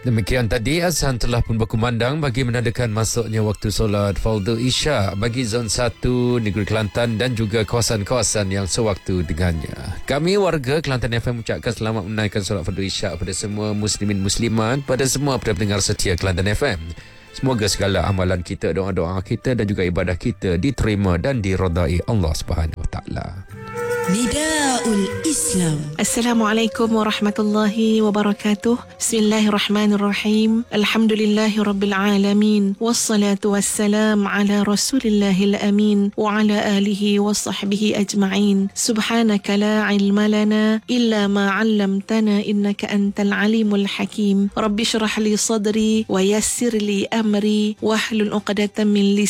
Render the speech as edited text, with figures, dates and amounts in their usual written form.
Demikian tadi azan telah pun berkumandang bagi menandakan masuknya waktu solat Fardhu Isyak bagi zon 1 Negeri Kelantan dan juga kawasan-kawasan yang sewaktu dengannya. Kami warga Kelantan FM ucapkan selamat menunaikan solat Fardhu Isyak pada semua muslimin muslimat, pada semua pendengar setia Kelantan FM. Semoga segala amalan kita, doa-doa kita dan juga ibadah kita diterima dan diredai Allah Subhanahu Wa Taala. Nidaul Islam. Assalamualaikum warahmatullahi wabarakatuh. Bismillahirrahmanirrahim. Alhamdulillahi rabbil alamin. Wassalatu wassalam ala rasulillahil amin. Wa ala alihi wa sahbihi ajma'in. Subhanaka la ilma lana illa ma 'allamtana innaka antal alimul hakim. Rabbi shrah li sadri wa yassir li amri wahlul 'uqdatam min